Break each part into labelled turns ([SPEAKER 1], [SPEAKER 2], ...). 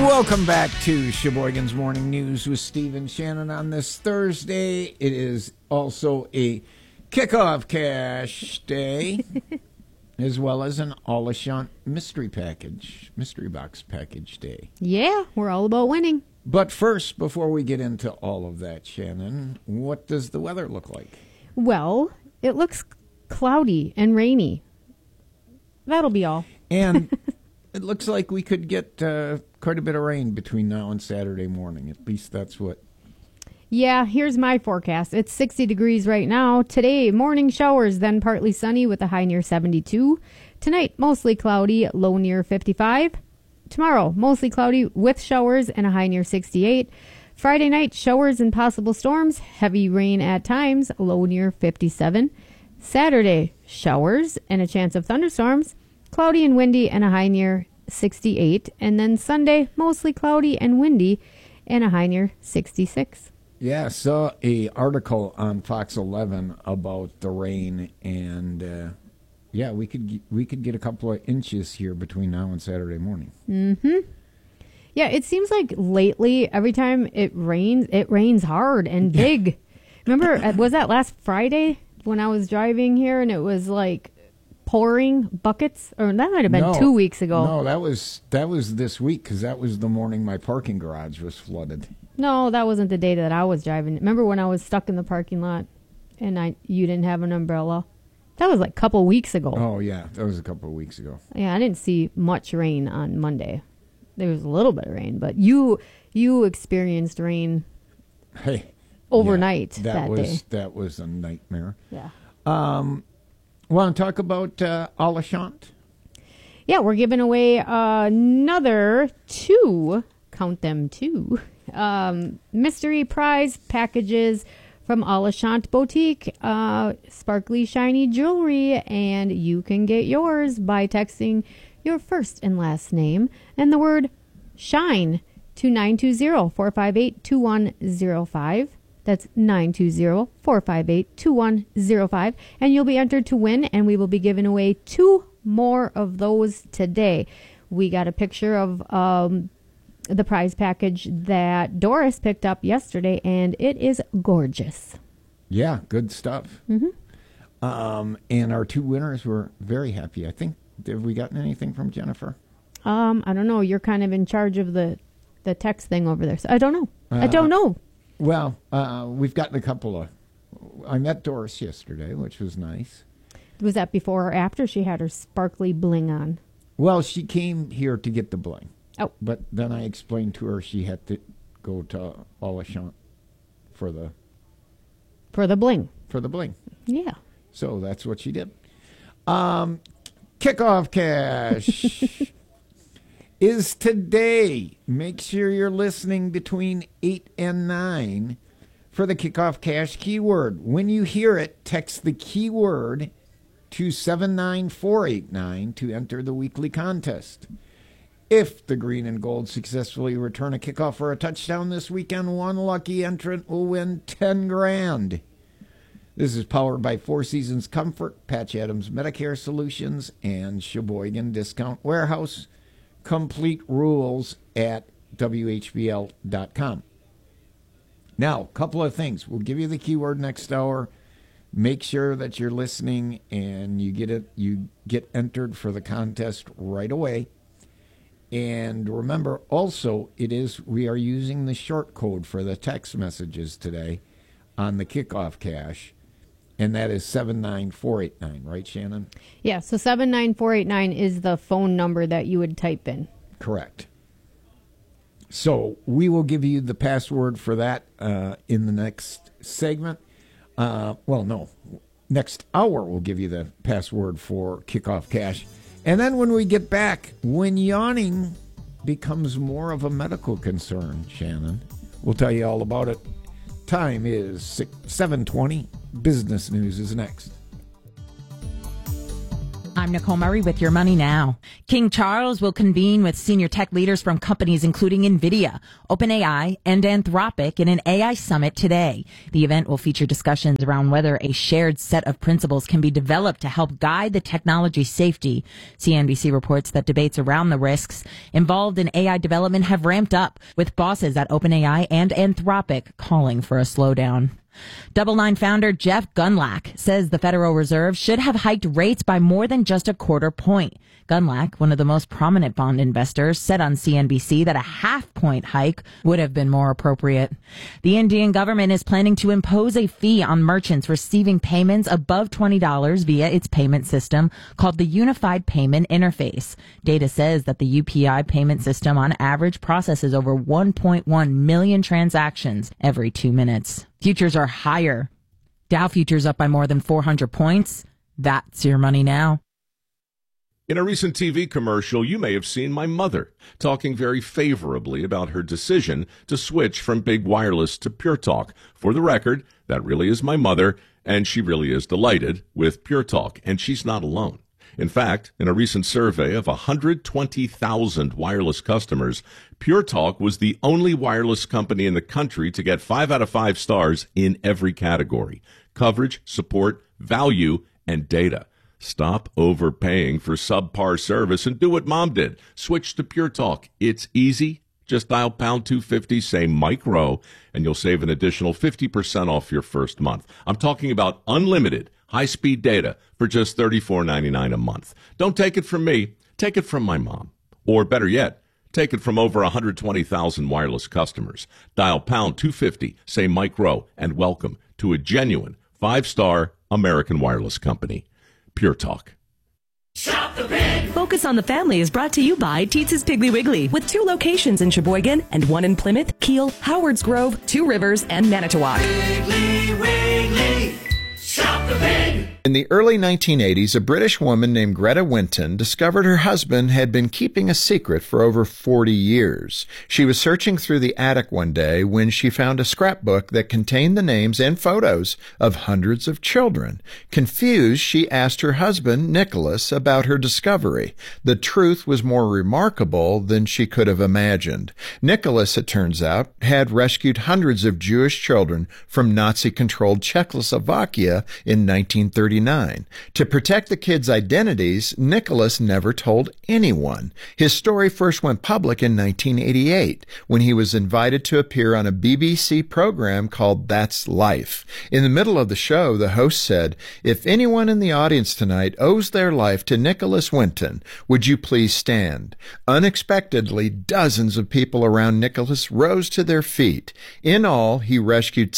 [SPEAKER 1] Welcome back to Sheboygan's Morning News with Steve and Shannon on this Thursday. It is also a kickoff cash day, as well as an Alashant mystery box package day.
[SPEAKER 2] Yeah, we're all about winning.
[SPEAKER 1] But first, before we get into all of that, Shannon, what does the weather look like?
[SPEAKER 2] Well, it looks cloudy and rainy. That'll be all.
[SPEAKER 1] And it looks like we could get quite a bit of rain between now and Saturday morning. At least that's what.
[SPEAKER 2] Yeah, here's my forecast. It's 60 degrees right now. Today, morning showers, then partly sunny with a high near 72. Tonight, mostly cloudy, low near 55. Tomorrow, mostly cloudy with showers and a high near 68. Friday night, showers and possible storms, heavy rain at times, low near 57. Saturday, showers and a chance of thunderstorms, cloudy and windy and a high near 68. And then Sunday, mostly cloudy and windy and a high near 66.
[SPEAKER 1] Yeah, I saw a article on Fox 11 about the rain, and yeah, we could get a couple of inches here between now and Saturday morning.
[SPEAKER 2] Mm-hmm. Yeah, it seems like lately, every time it rains hard and big. Remember, was that last Friday when I was driving here and it was like pouring buckets? Or that might have been 2 weeks ago.
[SPEAKER 1] No, that was this week, because that was the morning my parking garage was flooded.
[SPEAKER 2] No, that wasn't the day that I was driving. Remember when I was stuck in the parking lot and you didn't have an umbrella? That was like a couple weeks ago.
[SPEAKER 1] Oh, yeah, that was a couple of weeks ago.
[SPEAKER 2] Yeah, I didn't see much rain on Monday. There was a little bit of rain, but you experienced rain overnight that day.
[SPEAKER 1] That was a nightmare.
[SPEAKER 2] Yeah.
[SPEAKER 1] Want to talk about Alashant?
[SPEAKER 2] Yeah, we're giving away another two mystery prize packages from Alashant Boutique, sparkly, shiny jewelry, and you can get yours by texting your first and last name and the word SHINE to 920-458-2105. That's 920-458-2105. And you'll be entered to win, and we will be giving away two more of those today. We got a picture of the prize package that Doris picked up yesterday, and it is gorgeous.
[SPEAKER 1] Yeah, good stuff.
[SPEAKER 2] Mm-hmm.
[SPEAKER 1] And our two winners were very happy. I think, have we gotten anything from Jennifer?
[SPEAKER 2] I don't know. You're kind of in charge of the text thing over there. So I don't know. I don't know.
[SPEAKER 1] Well, we've gotten a couple of... I met Doris yesterday, which was nice.
[SPEAKER 2] Was that before or after she had her sparkly bling on?
[SPEAKER 1] Well, she came here to get the bling.
[SPEAKER 2] Oh.
[SPEAKER 1] But then I explained to her she had to go to Alashant for the
[SPEAKER 2] bling.
[SPEAKER 1] For the bling.
[SPEAKER 2] Yeah.
[SPEAKER 1] So that's what she did. Kickoff cash is today. Make sure you're listening between 8 and 9 for the kickoff cash keyword. When you hear it, text the keyword to 79489 to enter the weekly contest. If the green and gold successfully return a kickoff or a touchdown this weekend, one lucky entrant will win $10,000. This is powered by Four Seasons Comfort, Patch Adams Medicare Solutions, and Sheboygan Discount Warehouse. Complete rules at WHBL.com. Now, a couple of things. We'll give you the keyword next hour. Make sure that you're listening and you get entered for the contest right away. And remember, also, we are using the short code for the text messages today on the kickoff cash, and that is 79489, right, Shannon?
[SPEAKER 2] Yeah, so 79489 is the phone number that you would type in.
[SPEAKER 1] Correct. So we will give you the password for that in the next segment. Next hour we'll give you the password for kickoff cash. And then when we get back, when yawning becomes more of a medical concern, Shannon, we'll tell you all about it. Time is 7:20. Business News is next.
[SPEAKER 3] I'm Nicole Murray with Your Money Now. King Charles will convene with senior tech leaders from companies including NVIDIA, OpenAI, and Anthropic in an AI summit today. The event will feature discussions around whether a shared set of principles can be developed to help guide the technology safety. CNBC reports that debates around the risks involved in AI development have ramped up, with bosses at OpenAI and Anthropic calling for a slowdown. Double Nine founder Jeff Gundlach says the Federal Reserve should have hiked rates by more than just a quarter point. Gundlach, one of the most prominent bond investors, said on CNBC that a half-point hike would have been more appropriate. The Indian government is planning to impose a fee on merchants receiving payments above $20 via its payment system called the Unified Payment Interface. Data says that the UPI payment system on average processes over 1.1 million transactions every 2 minutes. Futures are higher. Dow futures up by more than 400 points. That's Your Money Now.
[SPEAKER 4] In a recent TV commercial, you may have seen my mother talking very favorably about her decision to switch from Big Wireless to Pure Talk. For the record, that really is my mother, and she really is delighted with Pure Talk, and she's not alone. In fact, in a recent survey of 120,000 wireless customers, Pure Talk was the only wireless company in the country to get 5 out of 5 stars in every category: coverage, support, value, and data. Stop overpaying for subpar service and do what Mom did. Switch to Pure Talk. It's easy. Just dial pound 250, say Mike Rowe, and you'll save an additional 50% off your first month. I'm talking about unlimited high-speed data for just $34.99 a month. Don't take it from me. Take it from my mom. Or better yet, take it from over 120,000 wireless customers. Dial pound 250, say Mike Rowe, and welcome to a genuine 5-star American wireless company. Pure Talk.
[SPEAKER 5] Shop the Pig! Focus on the Family is brought to you by Teetz's Piggly Wiggly, with 2 locations in Sheboygan and 1 in Plymouth, Kiel, Howards Grove, 2 Rivers, and Manitowoc. Piggly Wiggly! Shop the Pig!
[SPEAKER 1] In the early 1980s, a British woman named Greta Winton discovered her husband had been keeping a secret for over 40 years. She was searching through the attic one day when she found a scrapbook that contained the names and photos of hundreds of children. Confused, she asked her husband, Nicholas, about her discovery. The truth was more remarkable than she could have imagined. Nicholas, it turns out, had rescued hundreds of Jewish children from Nazi-controlled Czechoslovakia in 1939. To protect the kids' identities, Nicholas never told anyone. His story first went public in 1988 when he was invited to appear on a BBC program called That's Life. In the middle of the show, the host said, "If anyone in the audience tonight owes their life to Nicholas Winton, would you please stand?" Unexpectedly, dozens of people around Nicholas rose to their feet. In all, he rescued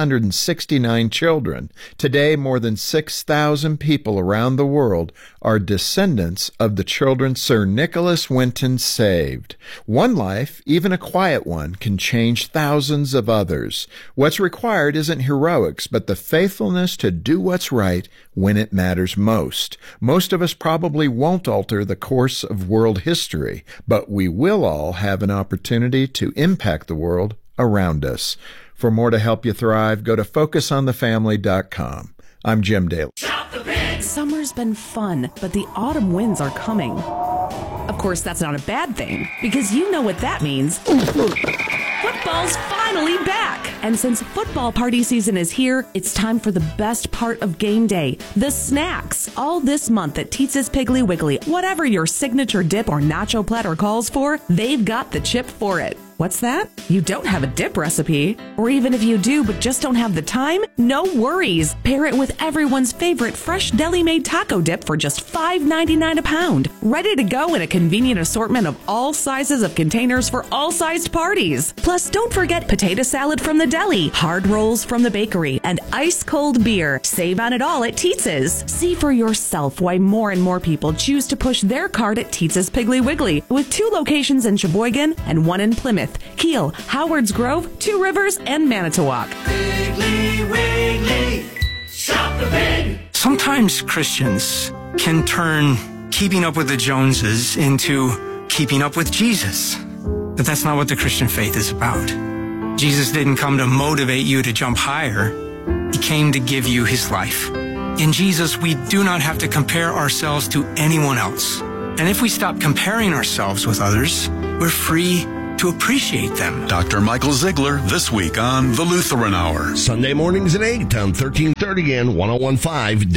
[SPEAKER 1] 669 children. Today, more than 6,000 people around the world are descendants of the children Sir Nicholas Winton saved. One life, even a quiet one, can change thousands of others. What's required isn't heroics, but the faithfulness to do what's right when it matters most. Most of us probably won't alter the course of world history, but we will all have an opportunity to impact the world around us. For more to help you thrive, go to FocusOnTheFamily.com. I'm Jim Daly.
[SPEAKER 5] Summer's been fun, but the autumn winds are coming. Of course, that's not a bad thing, because you know what that means. Football's finally back! And since football party season is here, it's time for the best part of game day, the snacks. All this month at Teetz's Piggly Wiggly, whatever your signature dip or nacho platter calls for, they've got the chip for it. What's that? You don't have a dip recipe? Or even if you do but just don't have the time? No worries. Pair it with everyone's favorite fresh deli-made taco dip for just $5.99 a pound. Ready to go in a convenient assortment of all sizes of containers for all sized parties. Plus, don't forget potato salad from the deli, hard rolls from the bakery, and ice-cold beer. Save on it all at Teetz's. See for yourself why more and more people choose to push their cart at Teetz's Piggly Wiggly, with 2 locations in Sheboygan and 1 in Plymouth, Kiel, Howards Grove, 2 Rivers, and Manitowoc. Piggly Wiggly,
[SPEAKER 6] shop the pig! Sometimes Christians can turn keeping up with the Joneses into keeping up with Jesus. But that's not what the Christian faith is about. Jesus didn't come to motivate you to jump higher. He came to give you his life. In Jesus, we do not have to compare ourselves to anyone else. And if we stop comparing ourselves with others, we're free to appreciate them.
[SPEAKER 7] Dr. Michael Ziegler this week on The Lutheran Hour.
[SPEAKER 8] Sunday mornings at 8 on 1330 and 101.5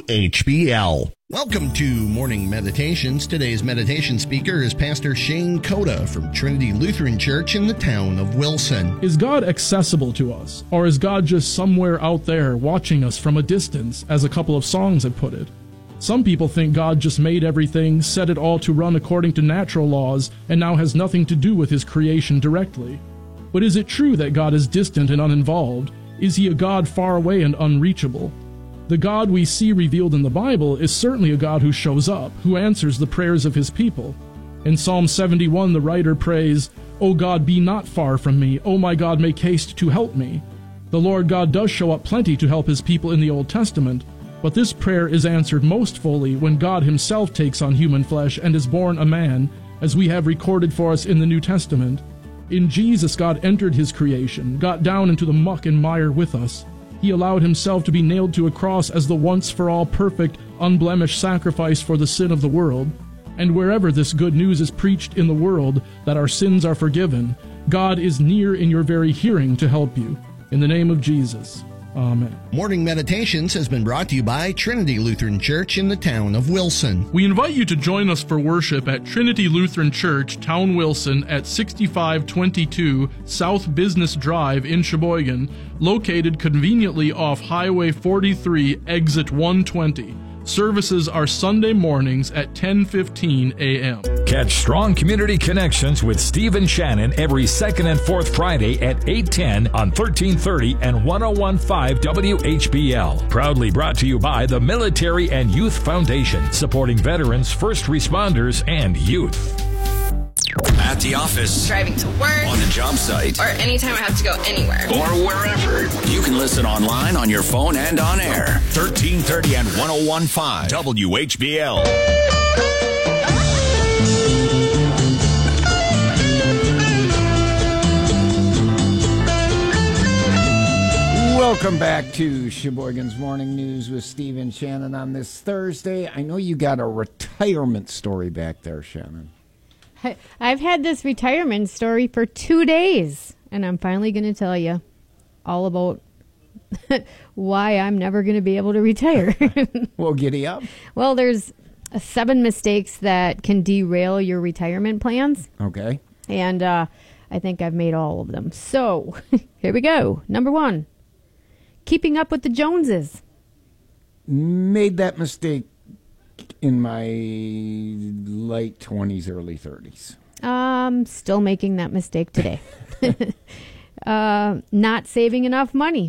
[SPEAKER 8] WHBL. Welcome to Morning Meditations. Today's meditation speaker is Pastor Shane Coda from Trinity Lutheran Church in the town of Wilson.
[SPEAKER 9] Is God accessible to us, or is God just somewhere out there watching us from a distance, as a couple of songs have put it? Some people think God just made everything, set it all to run according to natural laws, and now has nothing to do with his creation directly. But is it true that God is distant and uninvolved? Is he a God far away and unreachable? The God we see revealed in the Bible is certainly a God who shows up, who answers the prayers of his people. In Psalm 71, the writer prays, "O God, be not far from me. O my God, make haste to help me." The Lord God does show up plenty to help his people in the Old Testament, but this prayer is answered most fully when God himself takes on human flesh and is born a man, as we have recorded for us in the New Testament. In Jesus, God entered his creation, got down into the muck and mire with us. He allowed himself to be nailed to a cross as the once-for-all perfect, unblemished sacrifice for the sin of the world. And wherever this good news is preached in the world, that our sins are forgiven, God is near in your very hearing to help you. In the name of Jesus. Amen.
[SPEAKER 8] Morning Meditations has been brought to you by Trinity Lutheran Church in the town of Wilson.
[SPEAKER 9] We invite you to join us for worship at Trinity Lutheran Church, Town Wilson, at 6522 South Business Drive in Sheboygan, located conveniently off Highway 43, exit 120. Services are Sunday mornings at 10:15 a.m.
[SPEAKER 10] Catch Strong Community Connections with Stephen Shannon every second and fourth Friday at 8:10 on 1330 and 101.5 WHBL. Proudly brought to you by the Military and Youth Foundation, supporting veterans, first responders, and youth.
[SPEAKER 7] At the office,
[SPEAKER 11] driving to work,
[SPEAKER 7] on the job site,
[SPEAKER 11] or anytime I have to go anywhere,
[SPEAKER 7] or wherever. You can listen online, on your phone, and on air. 1330 and 101.5 WHBL.
[SPEAKER 1] Welcome back to Sheboygan's Morning News with Stephen Shannon on this Thursday. I know you got a retirement story back there, Shannon.
[SPEAKER 2] I've had this retirement story for 2 days, and I'm finally going to tell you all about why I'm never going to be able to retire.
[SPEAKER 1] Well, giddy up.
[SPEAKER 2] Well, there's 7 mistakes that can derail your retirement plans.
[SPEAKER 1] Okay.
[SPEAKER 2] And I think I've made all of them. So here we go. Number 1, keeping up with the Joneses.
[SPEAKER 1] Made that mistake in my late 20s, early 30s.
[SPEAKER 2] Still making that mistake today. Not saving enough money.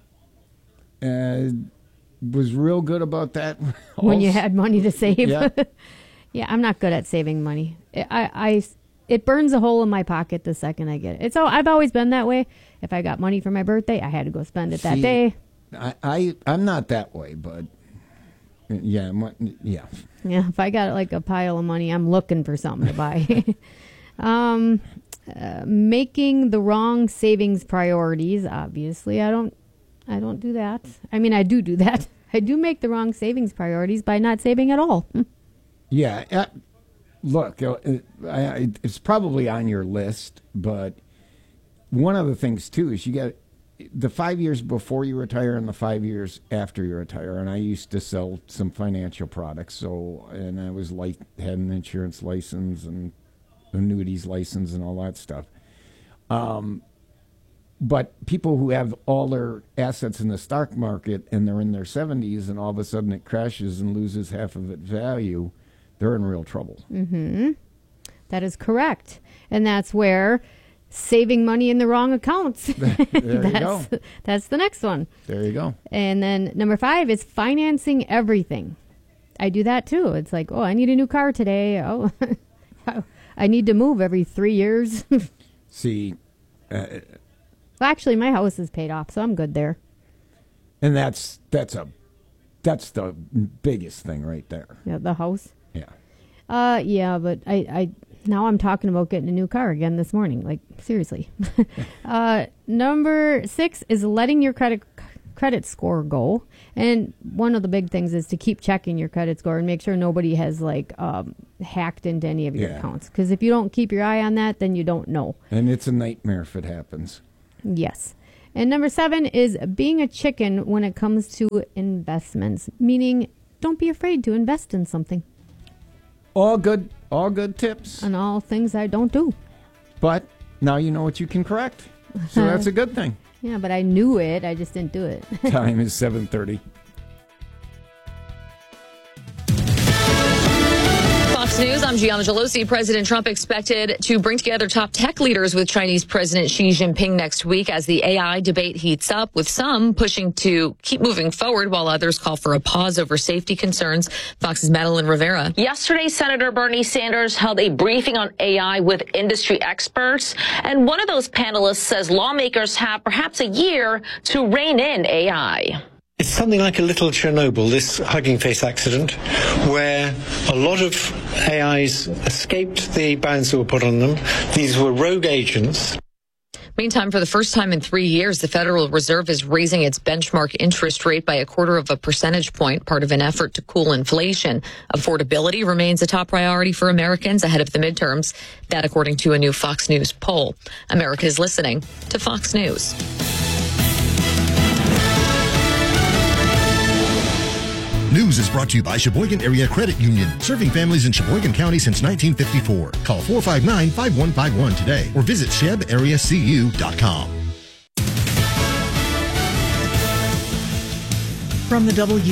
[SPEAKER 1] Was real good about that.
[SPEAKER 2] When you had money to save.
[SPEAKER 1] Yeah.
[SPEAKER 2] Yeah, I'm not good at saving money. It burns a hole in my pocket the second I get it. I've always been that way. If I got money for my birthday, I had to go spend it that day.
[SPEAKER 1] I'm not that way, but yeah. Yeah,
[SPEAKER 2] if I got like a pile of money, I'm looking for something to buy. Making the wrong savings priorities. Obviously, I don't do that. I mean, I do that. I do make the wrong savings priorities by not saving at all.
[SPEAKER 1] Yeah. Look, it's probably on your list, but one of the things, too, is you got the 5 years before you retire and the 5 years after you retire. And I used to sell some financial products, and I was had an insurance license and annuities license and all that stuff. But people who have all their assets in the stock market and they're in their 70s and all of a sudden it crashes and loses half of its value, they're in real trouble.
[SPEAKER 2] Mm-hmm. That is correct. And that's where saving money in the wrong accounts.
[SPEAKER 1] There you go.
[SPEAKER 2] That's the next one.
[SPEAKER 1] There you go.
[SPEAKER 2] And then number 5 is financing everything. I do that too. It's like, oh, I need a new car today. Oh, I need to move every 3 years.
[SPEAKER 1] See.
[SPEAKER 2] Well, actually, my house is paid off, so I'm good there.
[SPEAKER 1] And that's the biggest thing right there.
[SPEAKER 2] Yeah, the house.
[SPEAKER 1] Yeah.
[SPEAKER 2] Yeah, but I now I'm talking about getting a new car again this morning. Like, seriously. Number 6 is letting your credit credit score go. And one of the big things is to keep checking your credit score and make sure nobody has hacked into any of your accounts. Because if you don't keep your eye on that, then you don't know.
[SPEAKER 1] And it's a nightmare if it happens.
[SPEAKER 2] Yes. And number 7 is being a chicken when it comes to investments, meaning don't be afraid to invest in something.
[SPEAKER 1] All good tips.
[SPEAKER 2] And all things I don't do.
[SPEAKER 1] But now you know what you can correct. So that's a good thing.
[SPEAKER 2] Yeah, but I knew it. I just didn't do it.
[SPEAKER 1] Time is 7:30.
[SPEAKER 12] Fox News, I'm Gianna Gelosi. President Trump expected to bring together top tech leaders with Chinese President Xi Jinping next week as the AI debate heats up, with some pushing to keep moving forward while others call for a pause over safety concerns. Fox's Madeline Rivera.
[SPEAKER 13] Yesterday, Senator Bernie Sanders held a briefing on AI with industry experts, and one of those panelists says lawmakers have perhaps a year to rein in AI.
[SPEAKER 14] It's something like a little Chernobyl, this Hugging Face accident, where a lot of AIs escaped the bans that were put on them. These were rogue agents.
[SPEAKER 12] Meantime, for the first time in 3 years, the Federal Reserve is raising its benchmark interest rate by 0.25 percentage point, part of an effort to cool inflation. Affordability remains a top priority for Americans ahead of the midterms. That according to a new Fox News poll. America is listening to Fox News.
[SPEAKER 8] News is brought to you by Sheboygan Area Credit Union, serving families in Sheboygan County since 1954. Call 459-5151 today or visit shebareacu.com.
[SPEAKER 15] From the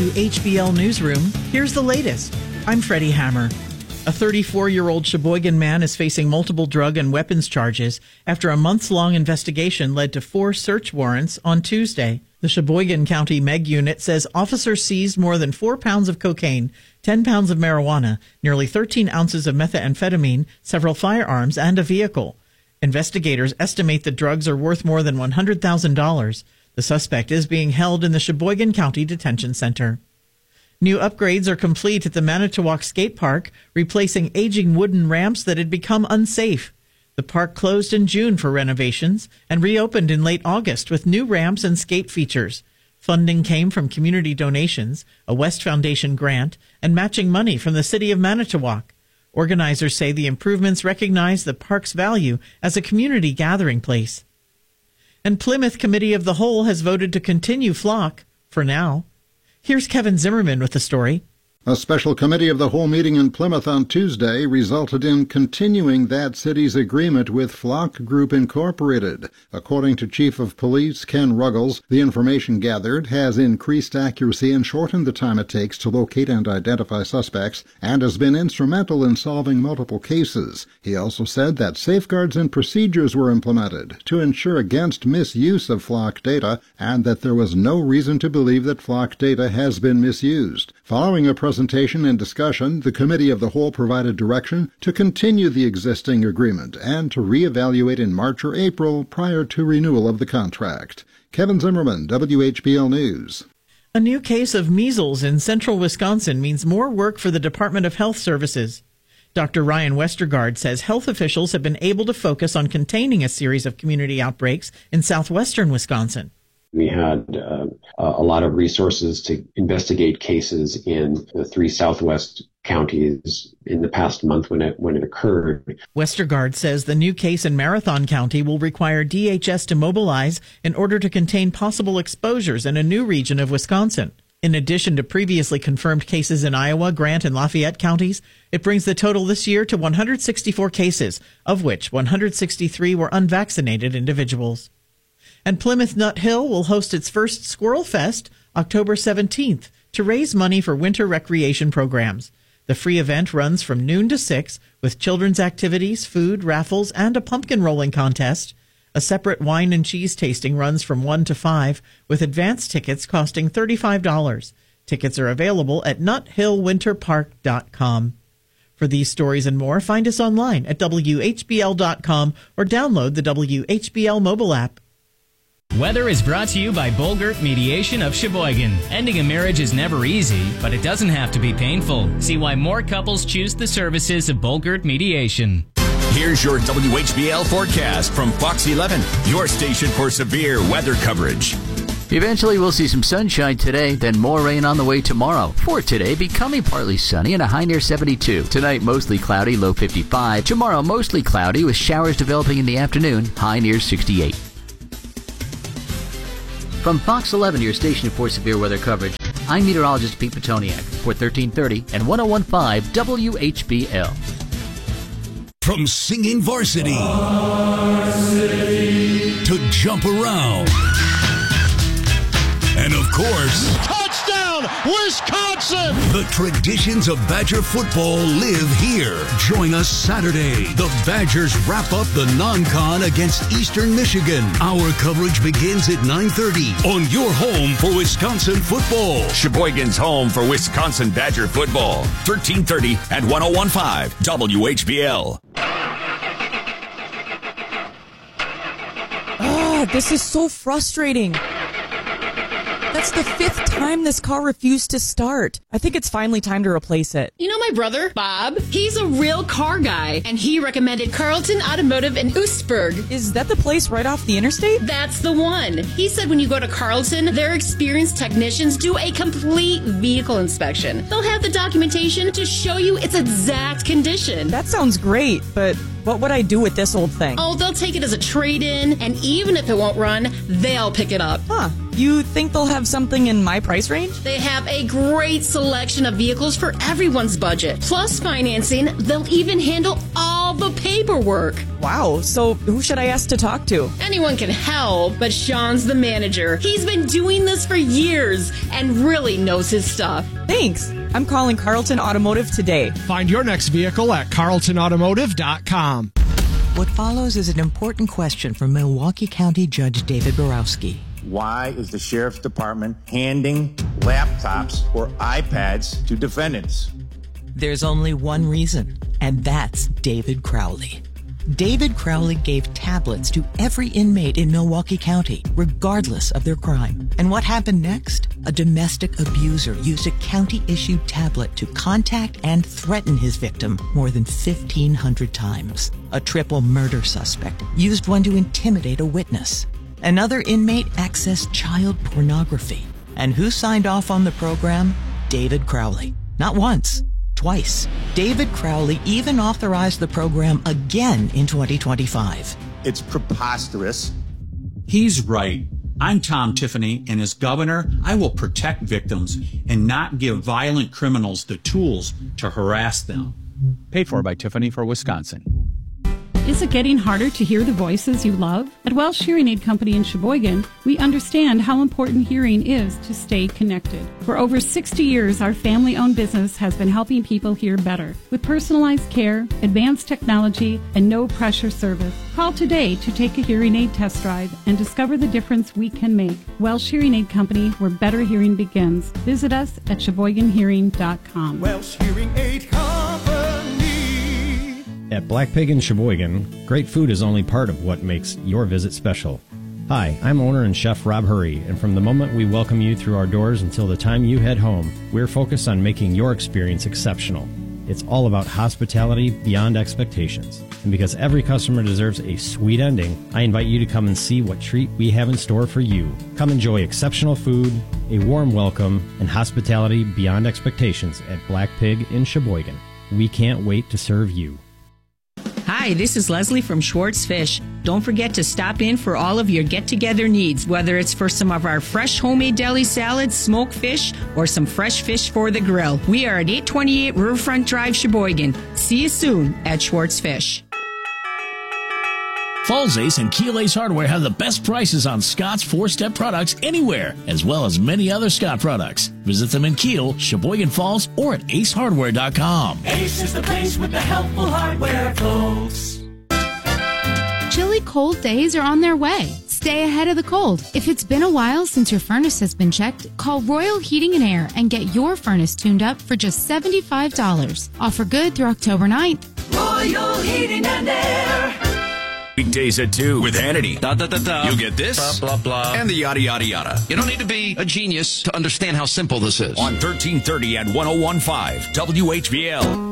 [SPEAKER 15] WHBL Newsroom, here's the latest. I'm Freddie Hammer. A 34-year-old Sheboygan man is facing multiple drug and weapons charges after a months-long investigation led to 4 search warrants on Tuesday. The Sheboygan County Meg Unit says officers seized more than 4 pounds of cocaine, 10 pounds of marijuana, nearly 13 ounces of methamphetamine, several firearms, and a vehicle. Investigators estimate the drugs are worth more than $100,000. The suspect is being held in the Sheboygan County Detention Center. New upgrades are complete at the Manitowoc Skate Park, replacing aging wooden ramps that had become unsafe. The park closed in June for renovations and reopened in late August with new ramps and skate features. Funding came from community donations, a West Foundation grant, and matching money from the city of Manitowoc. Organizers say the improvements recognize the park's value as a community gathering place. And Plymouth Committee of the Whole has voted to continue Flock, for now. Here's Kevin Zimmerman with the story.
[SPEAKER 16] A special committee of the whole meeting in Plymouth on Tuesday resulted in continuing that city's agreement with Flock Group Incorporated. According to Chief of Police Ken Ruggles, the information gathered has increased accuracy and shortened the time it takes to locate and identify suspects, and has been instrumental in solving multiple cases. He also said that safeguards and procedures were implemented to ensure against misuse of Flock data, and that there was no reason to believe that Flock data has been misused. Following a presentation and discussion, the Committee of the Whole provided direction to continue the existing agreement and to reevaluate in March or April prior to renewal of the contract. Kevin Zimmerman, WHBL News.
[SPEAKER 15] A new case of measles in central Wisconsin means more work for the Department of Health Services. Dr. Ryan Westergaard says health officials have been able to focus on containing a series of community outbreaks in southwestern Wisconsin.
[SPEAKER 17] We had a lot of resources to investigate cases in the 3 southwest counties in the past month when it occurred.
[SPEAKER 15] Westergaard says the new case in Marathon County will require DHS to mobilize in order to contain possible exposures in a new region of Wisconsin. In addition to previously confirmed cases in Iowa, Grant, and Lafayette counties, it brings the total this year to 164 cases, of which 163 were unvaccinated individuals. And Plymouth Nut Hill will host its first Squirrel Fest October 17th to raise money for winter recreation programs. The free event runs from noon to 6 with children's activities, food, raffles, and a pumpkin rolling contest. A separate wine and cheese tasting runs from 1 to 5 with advance tickets costing $35. Tickets are available at nuthillwinterpark.com. For these stories and more, find us online at WHBL.com or download the WHBL mobile app.
[SPEAKER 18] Weather is brought to you by Bolgert Mediation of Sheboygan. Ending a marriage is never easy, but it doesn't have to be painful. See why more couples choose the services of Bolgert Mediation.
[SPEAKER 7] Here's your WHBL forecast from Fox 11, your station for severe weather coverage.
[SPEAKER 19] Eventually, we'll see some sunshine today, then more rain on the way tomorrow. For today, becoming partly sunny and a high near 72. Tonight, mostly cloudy, low 55. Tomorrow, mostly cloudy with showers developing in the afternoon, high near 68. From Fox 11, your station for severe weather coverage, I'm meteorologist Pete Petoniak for 1330 and 101.5 WHBL.
[SPEAKER 7] From singing varsity to jump around. And of course,
[SPEAKER 20] touchdown, Wisconsin!
[SPEAKER 7] The traditions of Badger football live here. Join us Saturday. The Badgers wrap up the non-con against Eastern Michigan. Our coverage begins at 9:30 on your home for Wisconsin football.
[SPEAKER 21] Sheboygan's home for Wisconsin Badger football. 1330 and 101.5 WHBL.
[SPEAKER 22] This is so frustrating. That's the 5th time this car refused to start. I think it's finally time to replace it.
[SPEAKER 23] You know my brother, Bob? He's a real car guy, and he recommended Carlton Automotive in Oostburg.
[SPEAKER 22] Is that the place right off the interstate?
[SPEAKER 23] That's the one. He said when you go to Carlton, their experienced technicians do a complete vehicle inspection. They'll have the documentation to show you its exact condition.
[SPEAKER 22] That sounds great, but what would I do with this old thing?
[SPEAKER 23] Oh, they'll take it as a trade-in, and even if it won't run, they'll pick it up.
[SPEAKER 22] Huh. You think they'll have something in my price range?
[SPEAKER 23] They have a great selection of vehicles for everyone's budget. Plus financing, they'll even handle all the paperwork.
[SPEAKER 22] Wow, so who should I ask to talk to?
[SPEAKER 23] Anyone can help, but Sean's the manager. He's been doing this for years and really knows his stuff.
[SPEAKER 22] Thanks. I'm calling Carlton Automotive today.
[SPEAKER 20] Find your next vehicle at carltonautomotive.com.
[SPEAKER 24] What follows is an important question from Milwaukee County Judge David Borowski.
[SPEAKER 25] Why is the Sheriff's Department handing laptops or iPads to defendants?
[SPEAKER 24] There's only one reason, and that's David Crowley. David Crowley gave tablets to every inmate in Milwaukee County, regardless of their crime. And what happened next? A domestic abuser used a county-issued tablet to contact and threaten his victim more than 1,500 times. A triple murder suspect used one to intimidate a witness. Another inmate accessed child pornography. And who signed off on the program? David Crowley. Not once, twice. David Crowley even authorized the program again in 2025.
[SPEAKER 25] It's preposterous.
[SPEAKER 26] He's right. I'm Tom Tiffany, and as governor, I will protect victims and not give violent criminals the tools to harass them.
[SPEAKER 27] Paid for by Tiffany for Wisconsin.
[SPEAKER 28] Is it getting harder to hear the voices you love? At Welsh Hearing Aid Company in Sheboygan, we understand how important hearing is to stay connected. For over 60 years, our family-owned business has been helping people hear better with personalized care, advanced technology, and no-pressure service. Call today to take a hearing aid test drive and discover the difference we can make. Welsh Hearing Aid Company, where better hearing begins. Visit us at SheboyganHearing.com.
[SPEAKER 29] Welsh Hearing Aid Company.
[SPEAKER 30] At Black Pig in Sheboygan, great food is only part of what makes your visit special. Hi, I'm owner and chef Rob Hurry, and from the moment we welcome you through our doors until the time you head home, we're focused on making your experience exceptional. It's all about hospitality beyond expectations. And because every customer deserves a sweet ending, I invite you to come and see what treat we have in store for you. Come enjoy exceptional food, a warm welcome, and hospitality beyond expectations at Black Pig in Sheboygan. We can't wait to serve you.
[SPEAKER 31] Hi, this is Leslie from Schwartz Fish. Don't forget to stop in for all of your get-together needs, whether it's for some of our fresh homemade deli salads, smoked fish, or some fresh fish for the grill. We are at 828 Riverfront Drive, Sheboygan. See you soon at Schwartz Fish.
[SPEAKER 32] Falls Ace and Keel Ace Hardware have the best prices on Scott's 4-step products anywhere, as well as many other Scott products. Visit them in Keel, Sheboygan Falls, or at acehardware.com.
[SPEAKER 29] Ace is the place with the helpful hardware, folks.
[SPEAKER 33] Chilly cold days are on their way. Stay ahead of the cold. If it's been a while since your furnace has been checked, call Royal Heating and Air and get your furnace tuned up for just $75. Offer good through October 9th.
[SPEAKER 29] Royal Heating and Air.
[SPEAKER 21] Weekdays at 2 with Hannity.
[SPEAKER 34] You get this, blah, blah, blah, and the yada, yada, yada. You don't need to be a genius to understand how simple this is.
[SPEAKER 21] On 1330 and 101.5 WHBL.